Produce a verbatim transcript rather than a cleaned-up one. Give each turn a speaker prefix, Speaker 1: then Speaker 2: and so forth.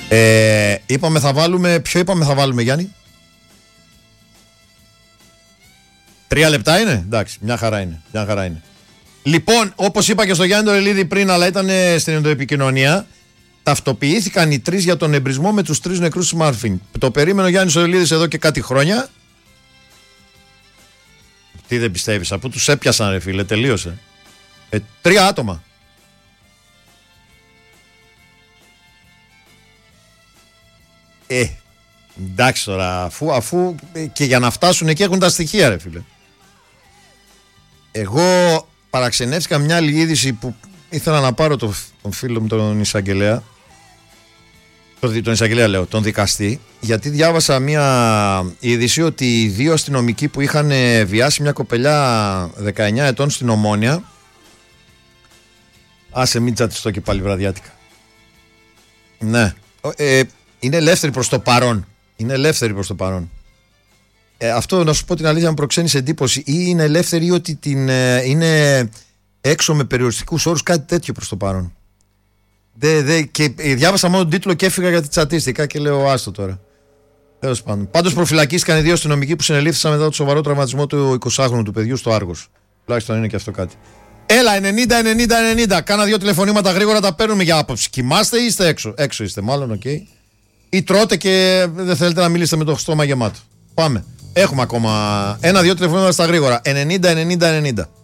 Speaker 1: Ε, είπαμε θα βάλουμε. Ποιο είπαμε θα βάλουμε, Γιάννη? Τρία λεπτά είναι. Εντάξει, μια χαρά είναι. Μια χαρά είναι. Λοιπόν, όπως είπα και στο Γιάννη Τορελίδη πριν, αλλά ήταν στην ενδοεπικοινωνία, ταυτοποιήθηκαν οι τρεις για τον εμπρισμό με τους τρεις νεκρούς Σμάρφιν. Το περίμενε ο Γιάννης Τορελίδης εδώ και κάτι χρόνια. Τι δεν πιστεύεις, αφού τους έπιασαν, ρε φίλε, τελείωσε. Ε, τρία άτομα. Ε, εντάξει τώρα, αφού, αφού και για να φτάσουν εκεί έχουν τα στοιχεία, ρε φίλε. Εγώ παραξενεύτηκα μια άλλη είδηση που ήθελα να πάρω το, τον φίλο μου τον εισαγγελέα. Τον, τον εισαγγελέα λέω, τον δικαστή, γιατί διάβασα μια είδηση ότι οι δύο αστυνομικοί που είχαν βιάσει μια κοπελιά δεκαεννιά ετών στην Ομόνια. Άσε μην τσατιστώ και πάλι βραδιάτικα. Ναι, ε, είναι ελεύθεροι προς το παρόν. Είναι ελεύθεροι προς το παρόν. Ε, αυτό να σου πω την αλήθεια μου προξένει εντύπωση. Ή είναι ελεύθεροι ή ότι την, ε, είναι έξω με περιοριστικούς όρους, κάτι τέτοιο προς το παρόν. Δε, δε, και ε, διάβασα μόνο τον τίτλο και έφυγα γιατί τσατίστηκα και λέω άστο τώρα. Τέλος πάντων. Πάντως προφυλακίστηκαν οι δύο αστυνομικοί που συνελήφθησαν μετά το σοβαρό τραυματισμό του εικοσάχρονου του παιδιού στο Άργος. Τουλάχιστον είναι και αυτό κάτι. Έλα, ενενήντα ενενήντα ενενήντα. Κάνα δύο τηλεφωνήματα γρήγορα, τα παίρνουμε για άποψη. Κοιμάστε ή είστε έξω? Έξω είστε, μάλλον, οκ. Okay. Ή τρώτε και δεν θέλετε να μιλήσετε με το στόμα γεμάτο. Πάμε. Έχουμε ακόμα ένα-δύο τηλεφωνήματα στα γρήγορα. ενενήντα ενενήντα ενενήντα.